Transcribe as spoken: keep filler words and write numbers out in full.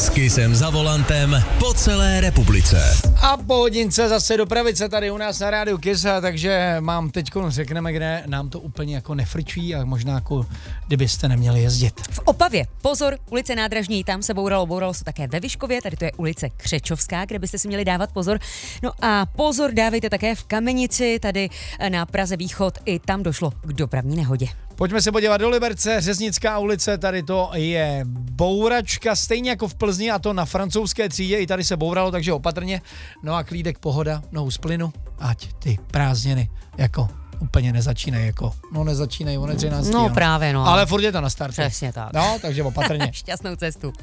S Kissem za volantem po celé republice. A po hodince zase dopravice tady u nás na rádiu Kiss, takže mám teďko, řekneme, kde nám to úplně jako nefrčí a možná jako kdybyste neměli jezdit. V Opavě, pozor, ulice Nádražní, tam se bouralo, bouralo se také ve Vyškově, tady to je ulice Křečovská, kde byste si měli dávat pozor. No a pozor dávejte také v Kamenici, tady na Praze Východ, i tam došlo k dopravní nehodě. Pojďme se podívat do Liberce, Řeznická ulice, tady to je bouračka, stejně jako v Plzni, a to na francouzské třídě, i tady se bouralo, takže opatrně. No a klídek, pohoda, nohu z plynu, ať ty prázdniny jako úplně nezačínají, jako, no nezačínají, on je třináctého No právě, no. Ale furt je to na startu. Přesně tak. No, takže opatrně. Šťastnou cestu.